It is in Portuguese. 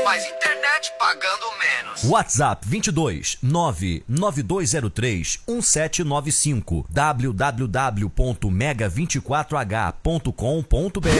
mais internet pagando menos. WhatsApp 22 99203 1795 www.mega24h.com.br